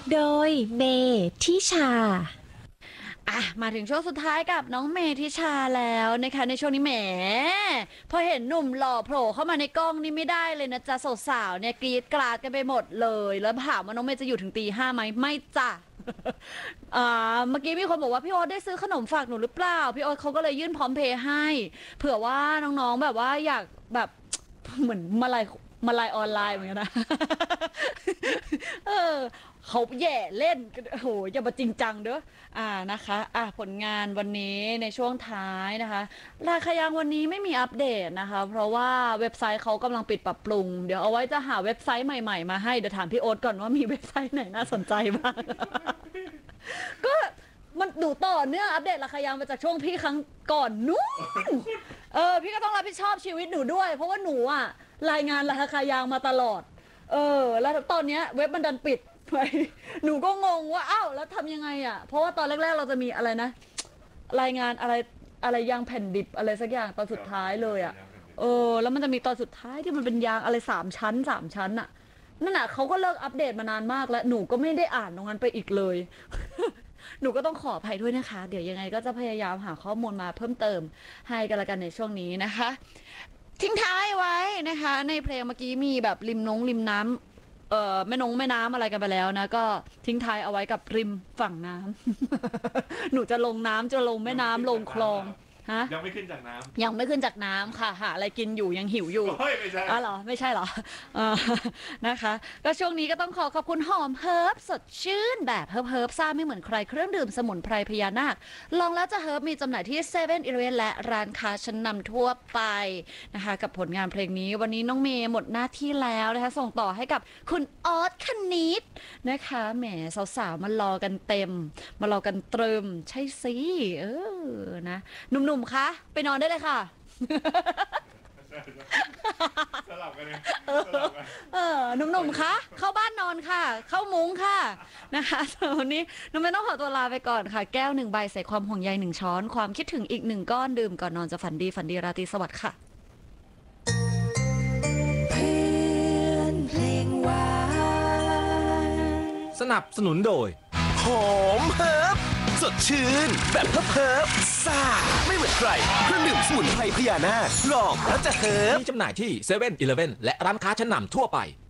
โดยเมทิชามาถึงช่วงสุดท้ายกับน้องเมทิชาแล้วนะคะในช่วงนี้แหมพอเห็นหนุ่มหล่อโผล่เข้ามาในกล้องนี่ไม่ได้เลยนะจ๊ะสาวๆเนี่ยกรี๊ดกราดกันไปหมดเลยแล้วถามว่าน้องเมย์จะอยู่ถึงตี 5ไหมไม่จ้ะ เมื่อกี้มีคนบอกว่าพี่โอ๊ตได้ซื้อขนมฝากหนูหรือเปล่าพี่โอ๊ตเขาก็เลยยื่นพร้อมเพย์ให้เผื่อว่าน้องๆแบบว่าอยากแบบเหมือนมาลายออนไลน์เหมือนกันนะ เออเขาแย่เล่นโอ้โหอย่ามาจริงจังเด้อนะคะผลงานวันนี้ในช่วงท้ายนะคะราคายังวันนี้ไม่มีอัปเดตนะคะเพราะว่าเว็บไซต์เขากำลังปิดปรับปรุงเดี๋ยวเอาไว้จะหาเว็บไซต์ใหม่ๆมาให้เดี๋ยวถามพี่โอ๊ตก่อนว่ามีเว็บไซต์ไหนน่าสนใจบ้าง ก็มันดูต่อเนื่องอัปเดตราคายังมาจากช่วงพี่ครั้งก่อนนู้นพี่ก็ต้องรับผิดชอบชีวิตหนูด้วยเพราะว่าหนูรายงานราคายางมาตลอดแล้วตอนนี้เว็บมันดันปิดไปหนูก็งงว่าอ้าวแล้วทำยังไงเพราะว่าตอนแรกๆเราจะมีอะไรนะรายงานอะไรยางแผ่นดิบอะไรสักอย่างตอนสุดท้ายเลยแล้วมันจะมีตอนสุดท้ายที่มันเป็นยางอะไร3 ชั้นนั่นน่ะเขาก็เลิกอัปเดตมานานมากแล้วหนูก็ไม่ได้อ่านตรงนั้นไปอีกเลย หนูก็ต้องขออภัยด้วยนะคะเดี๋ยวยังไงก็จะพยายามหาข้อมูลมาเพิ่มเติมให้กันละกันในช่วงนี้นะคะทิ้งท้ายไว้นะคะในเพลงเมื่อกี้มีแบบริมน้ำแม่น้ำอะไรกันไปแล้วนะก็ทิ้งท้ายเอาไว้กับริมฝั่งน้ำ หนูจะลงน้ำจะลงแม่น้ำลงคลองยังไม่ขึ้นจากน้ำยังไม่ขึ้นจากน้ำค่ะหาอะไรกินอยู่ยังหิวอยู่ไม่ใช่เหรอไม่ใช่เหรอนะคะก็ช่วงนี้ก็ต้องขอบคุณหอมเฮิร์บสดชื่นแบบเฮิร์บซ่าไม่เหมือนใครเครื่องดื่มสมุนไพรพญานาคลองแล้วจะเฮิร์บมีจำหน่ายที่7 e เ e ่ e และร้านค้าชั้นนำทั่วไปนะคะกับผลงานเพลงนี้วันนี้น้องเมย์หมดหน้าที่แล้วนะคะส่งต่อให้กับคุณออสคณิตนะคะแหมสาวๆมารอกันเต็มมารอกันตรึมใช่สินะหนุ่มๆคะไปนอนได้เลยค่ะสลับกันเลยหนุ่มๆคะเข้าบ้านนอนค่ะเข้ามุ้งค่ะนะคะวันนี้น้องไม่ต้องขอตัวลาไปก่อนค่ะแก้ว1 ใบใส่ความห่วงใย1 ช้อนความคิดถึงอีก1 ก้อนดื่มก่อนนอนจะฝันดีราตรีสวัสดิ์ค่ะเพื่อนเพลงหวานสนับสนุนโดยหอมเฮิร์บสดชื่นแบบเฮิร์บซ่าไม่เหมือนใครเครื่องดื่มสมุนไพรพญานาคลองแล้วจะเฮิร์บมีจำหน่ายที่7 e เ e ่ e และร้านค้าชั้นนำทั่วไป